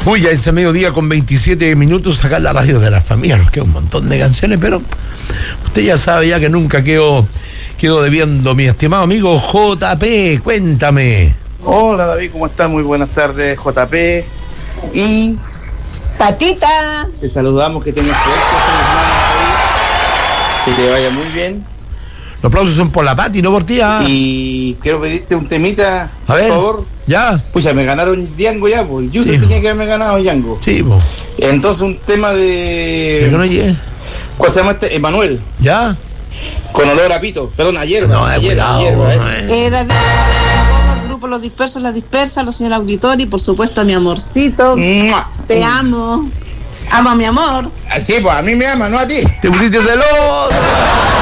Uy, ya este mediodía con 27 minutos acá en la radio de la familia. Nos queda un montón de canciones, pero usted ya sabe ya que nunca quedo debiendo, mi estimado amigo JP. Cuéntame. Hola David, ¿cómo estás? Muy buenas tardes, JP. Y Patita, te saludamos, que tengas suerte, que te vaya muy bien. Los aplausos son por la Pati, no por ti. Y quiero pedirte un temita, a ver, por favor. ¿Ya? Pucha, me ganaron Django ya, pues. Yo sí tenía que haberme ganado Django. Sí, pues. Entonces un tema de... ¿Pero no llegué? ¿Cuál se llama este? Emanuel. ¿Ya? Con olor a pito. Perdón, a hierba. No, cuidado. David, a todo el grupo, los dispersos, las dispersas, los señores auditores y por supuesto a mi amorcito. ¡Mua! Te amo. Amo a mi amor. Así, pues a mí me ama, no a ti. Te pusiste celoso.